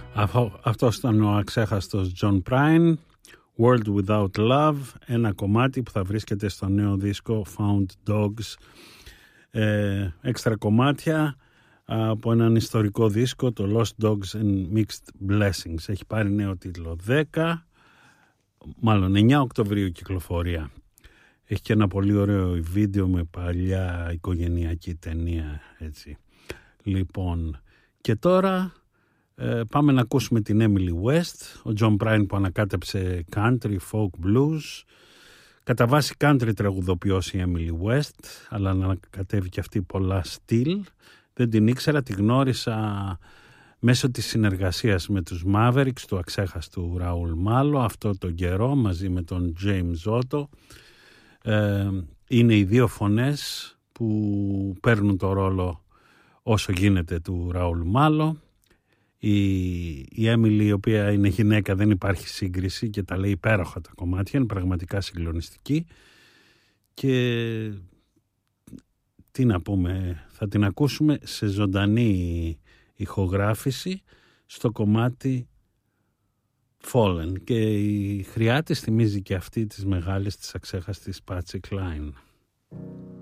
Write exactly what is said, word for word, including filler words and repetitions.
Αυτός ήταν ο αξέχαστος John Prine, World Without Love, ένα κομμάτι που θα βρίσκεται στο νέο δίσκο Found Dogs. Ε, έξτρα κομμάτια από έναν ιστορικό δίσκο, το Lost Dogs and Mixed Blessings. Έχει πάρει νέο τίτλο, δέκα, μάλλον εννιά Οκτωβρίου κυκλοφορία. Έχει και ένα πολύ ωραίο βίντεο με παλιά οικογενειακή ταινία, έτσι. Λοιπόν, και τώρα ε, πάμε να ακούσουμε την Emily West, ο John Prine που ανακάτεψε country, folk, blues. Κατά βάση country τραγουδοποιός η Emily West, αλλά ανακατεύει και αυτή πολλά στυλ. Δεν την ήξερα, τη γνώρισα μέσω της συνεργασίας με τους Mavericks, του αξέχαστου Ραούλ Μάλο, αυτό τον καιρό μαζί με τον James Otto. Ε, είναι οι δύο φωνές που παίρνουν το ρόλο όσο γίνεται του Ραούλ Μάλο. Η, η Έμιλι, η οποία είναι γυναίκα, δεν υπάρχει σύγκριση και τα λέει υπέροχα τα κομμάτια, είναι πραγματικά συγκλονιστική. Και τι να πούμε, θα την ακούσουμε σε ζωντανή ηχογράφηση στο κομμάτι Fallen, και η χρειά της θυμίζει και αυτή της μεγάλης της αξέχαστης Patsy Cline.